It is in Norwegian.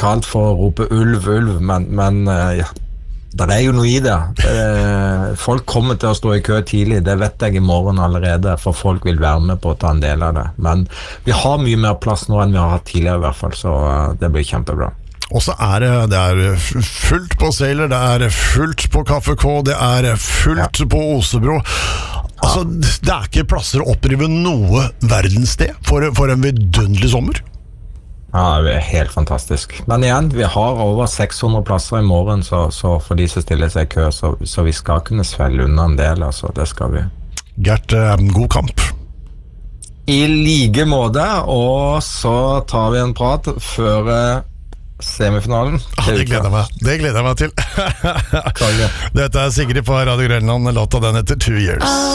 musikalt for å rope ulv, men ja, det jo noe i det. Folk kommer til å stå i kø tidlig, det vet jeg i morgen allerede, for folk vil være med på å ta en del av det. Men vi har mye mer plass nå enn vi har hatt tidligere i hvert fall, så det blir kjempebra. Og så det fullt på Sailor, det fullt på Kaffe K, det fullt på Osebro. Altså, det ikke plasser å opprive noe verdenssted for en vidunderlig sommer. Ja, det helt fantastisk. Men igjen, vi har over 600 plasser i morgen, så for de som stiller seg i kø, så vi skal kunne svelge unna en del, altså, det skal vi. Gert, god kamp. I like måte, og så tar vi en prat før semifinalen. Det gleder jeg meg til. Dette Sigrid på Radio Grønland, låta den heter 2 Years.